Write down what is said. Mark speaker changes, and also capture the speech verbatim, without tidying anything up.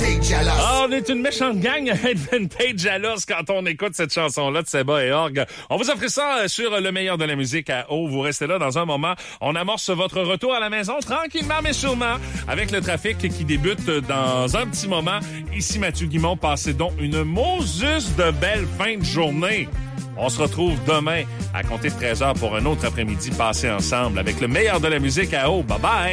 Speaker 1: Ah, on est une méchante gang à être vintage jalouse quand on écoute cette chanson-là de Seba et Org. On vous offre ça sur le meilleur de la musique à eau. Vous restez là dans un moment. On amorce votre retour à la maison tranquillement mais sûrement avec le trafic qui débute dans un petit moment. Ici Mathieu Guimond, passez donc une Moses de belle fin de journée. On se retrouve demain à compter de treize heures pour un autre après-midi passé ensemble avec le meilleur de la musique à eau. Bye bye!